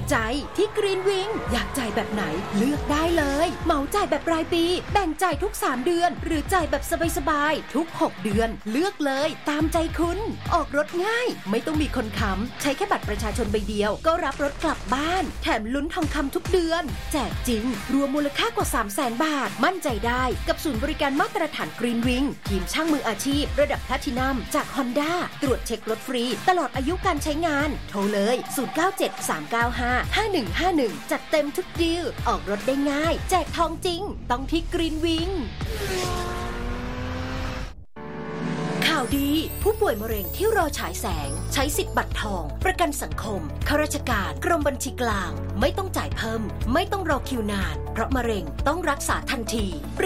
ใจที่กรีนวิงอยากจ่ายแบบไหนเลือกได้เลยเหมาจ่ายแบบรายปีแบ่งจ่ายทุก3เดือนหรือจ่ายแบบสบายๆทุก6เดือนเลือกเลยตามใจคุณออกรถง่ายไม่ต้องมีคนค้ำใช้แค่บัตรประชาชนใบเดียวก็รับรถกลับบ้านแถมลุ้นทองคำทุกเดือนแจกจริงรวมมูลค่ากว่า 300,000 บาทมั่นใจได้กับศูนย์บริการมาตรฐานกรีนวิงทีมช่างมืออาชีพระดับแพลทินัมจาก Honda ตรวจเช็ครถฟรีตลอดอายุการใช้งานโทรเลย0973955151จัดเต็มทุกดีลออกรถได้ง่ายแจกทองจริงต้องที่กรีนวิงข่าวดีผู้ป่วยมะเร็งที่รอฉายแสงใช้สิทธิ์บัตรทองประกันสังคมข้าราชการกรมบัญชีกลางไม่ต้องจ่ายเพิ่มไม่ต้องรอคิวนานเพราะมะเร็งต้องรักษาทันที